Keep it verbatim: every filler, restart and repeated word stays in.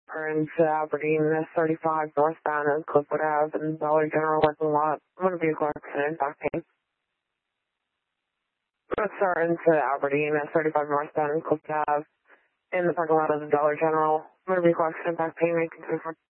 Or into Aberdeen, S thirty-five northbound on Clipwood Ave and Dollar General parking lot. Motor vehicle accident, back pain. Let's start into Aberdeen, S thirty-five northbound on Clipwood Ave in the parking lot of the Dollar General. Motor vehicle accident, back pain, making